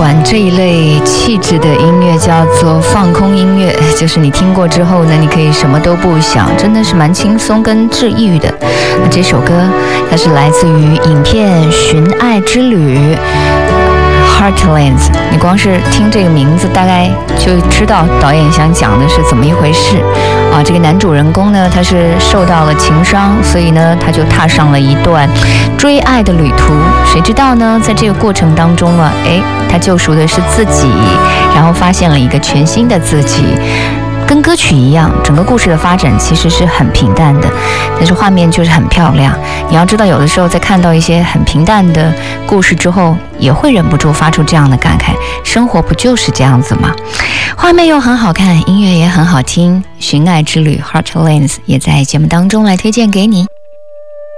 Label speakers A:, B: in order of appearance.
A: 管这一类气质的音乐叫做放空音乐，就是你听过之后呢，你可以什么都不想，真的是蛮轻松跟治愈的。那这首歌它是来自于影片《寻爱之旅》Heartlands， 你光是听这个名字大概就知道导演想讲的是怎么一回事啊。这个男主人公呢，他是受到了情伤，所以呢他就踏上了一段追爱的旅途。谁知道呢，在这个过程当中啊，他救赎的是自己，然后发现了一个全新的自己。跟歌曲一样，整个故事的发展其实是很平淡的，但是画面就是很漂亮。你要知道，有的时候在看到一些很平淡的故事之后，也会忍不住发出这样的感慨，生活不就是这样子吗？画面又很好看，音乐也很好听，寻爱之旅 Heartlands 也在节目当中来推荐给你。